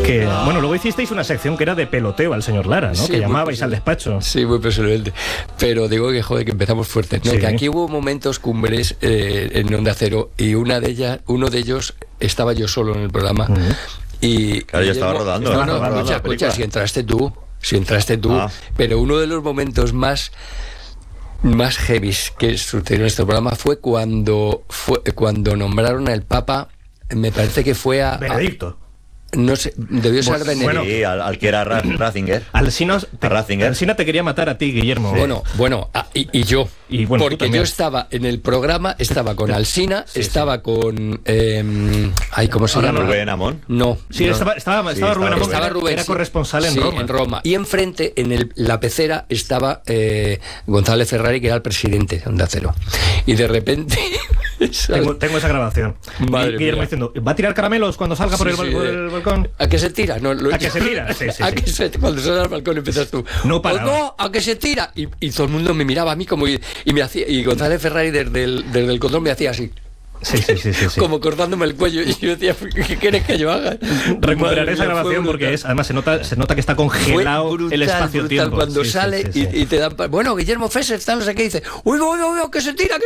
Que, bueno, luego hicisteis una sección que era de peloteo al señor Lara, ¿no? Sí, que llamabais al despacho. Sí, muy personalmente. Pero digo que, joder, que empezamos fuerte. No, Sí. que aquí hubo momentos cumbres en Onda Cero y uno de ellos estaba yo solo en el programa. Y claro, yo estaba rodando. Escucha, si entraste tú. Pero uno de los momentos más heavies que sucedió en este programa fue cuando nombraron al Papa, me parece que fue a Benedicto. No sé, debió ser Benedicto. Bueno, sí, al que era Ratzinger. Alsina te quería matar a ti, Guillermo. Bueno, y yo. Y bueno, porque yo estaba en el programa, estaba con Alsina, estaba con... ¿cómo se llama? ¿Rubén Amón? No. Sí, no. Estaba Rubén Amón. Estaba Rubén, era corresponsal en Roma. Y enfrente, en la pecera, estaba González Ferrari, que era el presidente de Onda Cero. Y de repente... Tengo esa grabación. Guillermo diciendo, ¿va a tirar caramelos cuando salga por el balcón? ¿A qué se tira? ¿A qué se tira? Sí. Cuando sales al balcón empiezas tú. No para. No, ¿a qué se tira? Y todo el mundo me miraba a mí como y me hacía, y González Ferrari desde el control me hacía así. Sí. Como cortándome el cuello. Y yo decía, ¿qué quieres que yo haga? Recuperaré esa grabación porque además se nota que está congelado el espacio-tiempo. Cuando sale y te dan... Bueno, Guillermo Fesser, no sé qué, dice, uy, que se tira.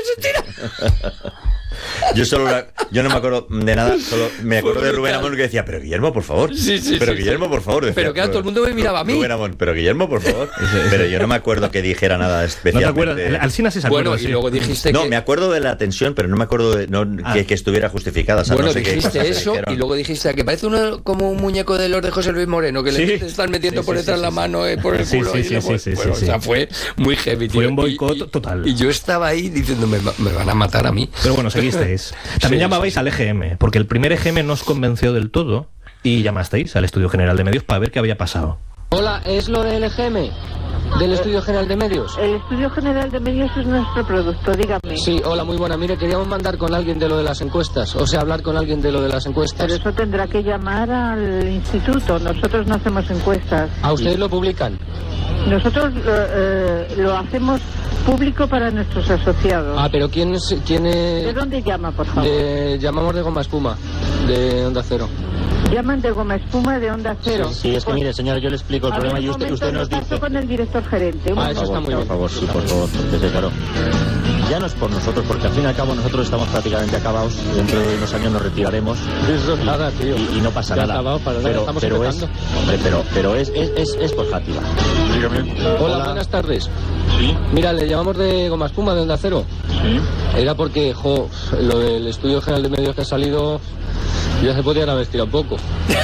Yo no me acuerdo de nada, solo me acuerdo de Rubén Amón que decía, pero Guillermo, por favor. Guillermo, por favor. Decía, pero que todo el mundo me miraba a mí. Rubén Amón, pero Guillermo, por favor. Pero yo no me acuerdo que dijera nada especial. ¿No te acuerdas? Alsina sí se acuerda. Bueno, y luego dijiste que... No, me acuerdo de la tensión, pero no me acuerdo que estuviera justificada. O sea, bueno, no sé dijiste eso y luego dijiste que parece uno como un muñeco de los de José Luis Moreno, que le están metiendo por detrás la mano por el culo. O sea, fue muy heavy, tío. Fue un boicot total. Y yo estaba ahí diciendo, me van a matar a mí. Pero bueno, seguisteis. También llamabais al EGM, porque el primer EGM no os convenció del todo y llamasteis al Estudio General de Medios para ver qué había pasado. Hola, ¿es lo del EGM? ¿Del Estudio General de Medios? El Estudio General de Medios es nuestro producto, dígame. Sí, hola, muy buena. Mire, queríamos mandar con alguien de lo de las encuestas, o sea, hablar con alguien de lo de las encuestas. Pero eso tendrá que llamar al instituto, nosotros no hacemos encuestas. ¿A ustedes lo publican? Nosotros lo hacemos público para nuestros asociados. Ah, pero ¿quién es? ¿De dónde llama, por favor? Llamamos de Goma Espuma, de Onda Cero. Llaman de Goma Espuma de Onda Cero. Sí, es que mire, señora, yo le explico el problema y usted nos dice... Paso con el director gerente. Eso está muy bien. Por favor, sí, por favor, desde claro. Ya no es por nosotros, porque al fin y al cabo nosotros estamos prácticamente acabados. Dentro de unos años nos retiraremos. Eso es nada, tío. Y no pasa nada. Acabado, para nada. Estamos empezando. Pero es por Játiva. Dígame. Hola, buenas tardes. Sí. Mira, le llamamos de Goma Espuma, de Onda Cero. Sí. Era porque, lo del Estudio General de Medios que ha salido, ya se podían haber estirado un poco.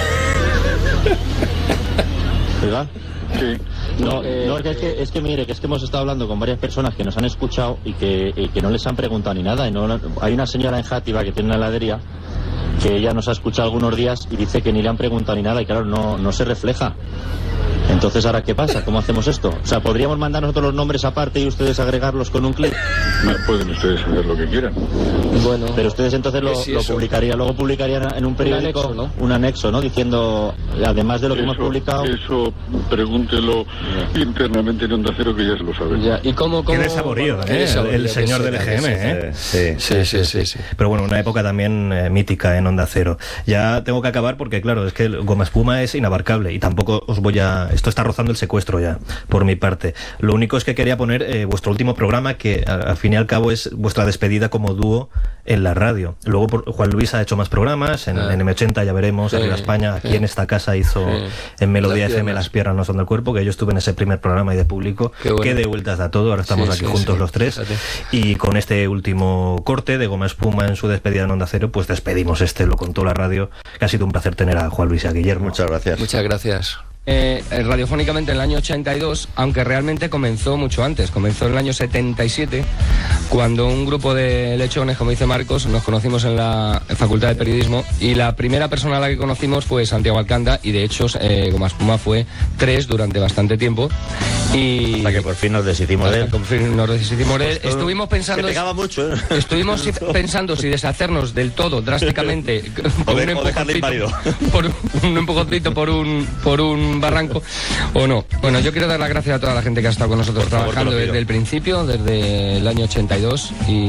¿Verdad? Sí. No, es que mire, que es que hemos estado hablando con varias personas que nos han escuchado y que no les han preguntado ni nada. Hay una señora en Játiva que tiene una heladería que ella nos ha escuchado algunos días y dice que ni le han preguntado ni nada y claro, no se refleja. Entonces, ¿ahora qué pasa? ¿Cómo hacemos esto? O sea, ¿podríamos mandar nosotros los nombres aparte y ustedes agregarlos con un clic? No, pueden ustedes hacer lo que quieran. Bueno. Pero ustedes entonces lo publicarían, luego publicarían en un periódico un anexo, ¿no? Diciendo, además de lo que hemos publicado... Eso, pregúntelo internamente en Onda Cero, que ya se lo saben. Ya. ¿Y cómo Tiene saborío, el señor del EGM, Sí. Pero bueno, una época también mítica en Onda Cero. Ya tengo que acabar porque, claro, es que el Goma Espuma es inabarcable y tampoco os voy a... Esto está rozando el secuestro ya, por mi parte. Lo único es que quería poner vuestro último programa, que al fin y al cabo es vuestra despedida como dúo en la radio. Luego Juan Luis ha hecho más programas, en M80 ya veremos, Arriba España, aquí en esta casa hizo en Melodía FM Las piernas no son del cuerpo, que yo estuve en ese primer programa y de público, que de vueltas da todo, ahora estamos aquí juntos los tres, y con este último corte de Goma Espuma en su despedida en Onda Cero, pues despedimos lo contó la radio, que ha sido un placer tener a Juan Luis y a Guillermo. Muchas gracias. Muchas gracias. Radiofónicamente en el año 82, aunque realmente comenzó mucho antes, comenzó en el año 77, cuando un grupo de lechones, como dice Marcos, nos conocimos en la Facultad de Periodismo y la primera persona a la que conocimos fue Santiago Alcanda y de hecho Goma Espuma fue 3 durante bastante tiempo y hasta que por fin nos deshicimos de él. Estuvimos pensando que pegaba mucho, estuvimos pensando si deshacernos del todo drásticamente o dejarle inválido por un empujoncito por un barranco o no. Bueno, yo quiero dar las gracias a toda la gente que ha estado con nosotros trabajando desde el principio, desde el año 82 y